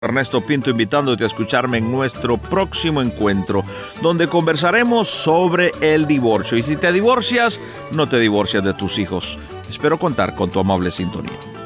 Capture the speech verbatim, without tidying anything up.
Ernesto Pinto invitándote a escucharme en nuestro próximo encuentro, donde conversaremos sobre el divorcio. Y si te divorcias, no te divorcias de tus hijos. Espero contar con tu amable sintonía.